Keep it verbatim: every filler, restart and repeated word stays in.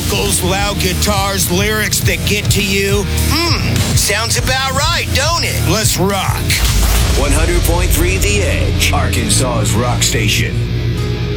vocals, loud guitars, lyrics that get to you. Hmm, sounds about right, don't it? Let's rock. one hundred point three The Edge, Arkansas's rock station.